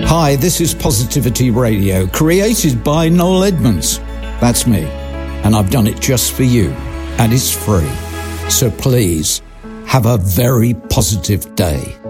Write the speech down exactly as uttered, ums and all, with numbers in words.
Hi, this is Positivity Radio, created by Noel Edmonds. That's me. And I've done it just for you. And it's free. So please, have a very positive day.